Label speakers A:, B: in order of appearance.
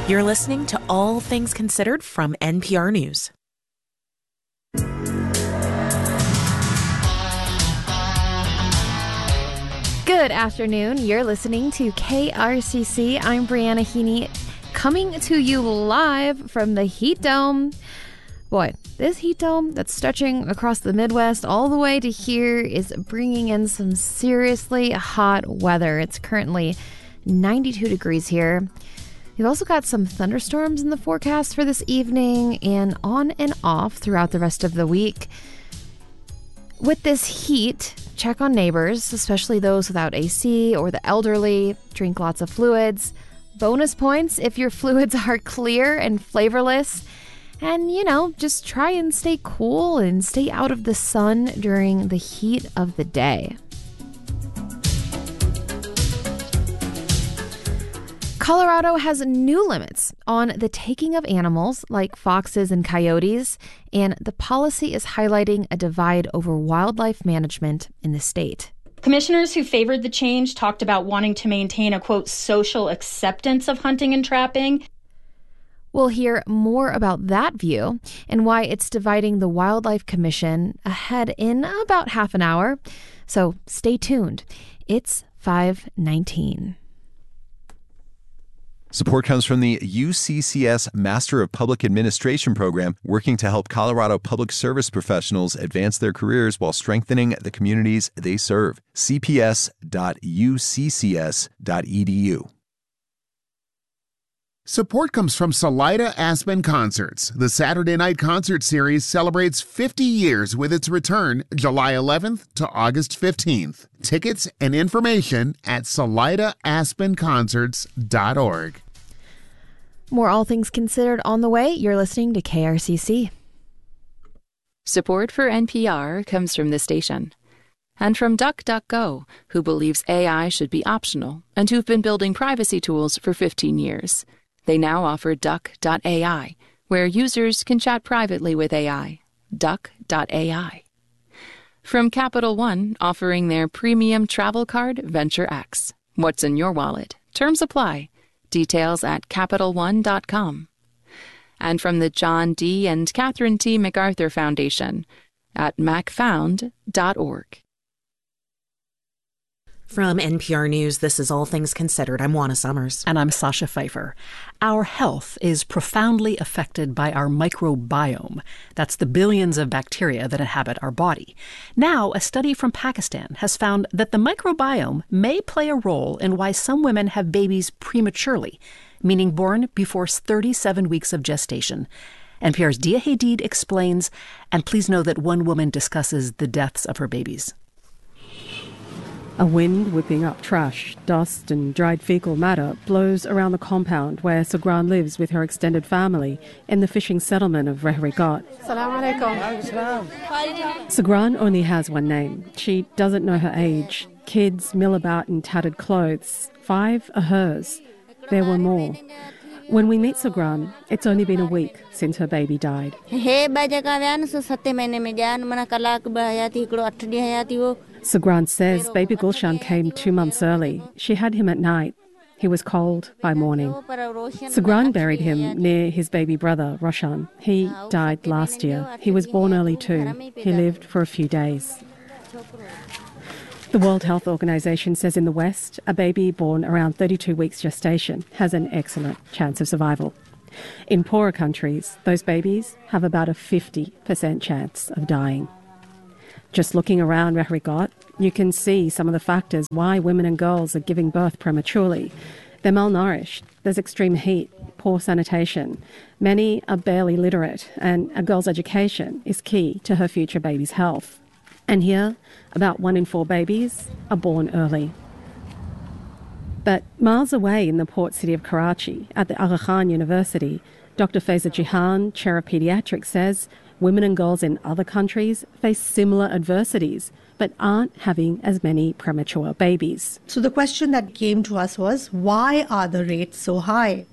A: You're listening to All Things Considered from NPR News.
B: Good afternoon. You're listening to KRCC. I'm Brianna Heaney, coming to you live from the Heat Dome. Boy, this heat dome that's stretching across the Midwest all the way to here is bringing in some seriously hot weather. It's currently 92 degrees here. We've also got some thunderstorms in the forecast for this evening and on and off throughout the rest of the week. With this heat, check on neighbors, especially those without AC or the elderly. Drink lots of fluids. Bonus points if your fluids are clear and flavorless. And, just try and stay cool and stay out of the sun during the heat of the day. Colorado has new limits on the taking of animals like foxes and coyotes, and the policy is highlighting a divide over wildlife management in the state.
C: Commissioners who favored the change talked about wanting to maintain a, quote, social acceptance of hunting and trapping.
B: We'll hear more about that view and why it's dividing the Wildlife Commission ahead in about half an hour. So stay tuned. It's 5:19.
D: Support comes from the UCCS Master of Public Administration program, working to help Colorado public service professionals advance their careers while strengthening the communities they serve. cps.uccs.edu.
E: Support comes from Salida Aspen Concerts. The Saturday night concert series celebrates 50 years with its return July 11th to August 15th. Tickets and information at SalidaAspenConcerts.org.
B: More All Things Considered on the way. You're listening to KRCC.
F: Support for NPR comes from the station and from DuckDuckGo, who believes AI should be optional and who've been building privacy tools for 15 years. They now offer Duck.ai, where users can chat privately with AI. Duck.ai. From Capital One, offering their premium travel card, Venture X. What's in your wallet? Terms apply. Details at CapitalOne.com. And from the John D. and Catherine T. MacArthur Foundation at macfound.org.
A: From NPR News, this is All Things Considered. I'm Juana Summers.
G: And I'm Sasha Pfeiffer. Our health is profoundly affected by our microbiome. That's the billions of bacteria that inhabit our body. Now, a study from Pakistan has found that the microbiome may play a role in why some women have babies prematurely, meaning born before 37 weeks of gestation. NPR's Dia Hadid explains, and please know that one woman discusses the deaths of her babies.
H: A wind whipping up trash, dust and dried fecal matter blows around the compound where Sagran lives with her extended family in the fishing settlement of Rehrigat. Sagran only has one name. She doesn't know her age. Kids mill about in tattered clothes. 5 are hers. There were more. When we meet Sagran, it's only been a week since her baby died. Sagran says baby Gulshan came 2 months early. She had him at night. He was cold by morning. Sagran buried him near his baby brother, Roshan. He died last year. He was born early too. He lived for a few days. The World Health Organization says in the West, a baby born around 32 weeks gestation has an excellent chance of survival. In poorer countries, those babies have about a 50% chance of dying. Just looking around Rehrigat, you can see some of the factors why women and girls are giving birth prematurely. They're malnourished, there's extreme heat, poor sanitation. Many are barely literate, and a girl's education is key to her future baby's health. And here, about 1 in 4 babies are born early. But miles away in the port city of Karachi, at the Aga Khan University, Dr. Faiza Jihan, chair of pediatrics, says women and girls in other countries face similar adversities, but aren't having as many premature babies.
I: So the question that came to us was, why are the rates so high?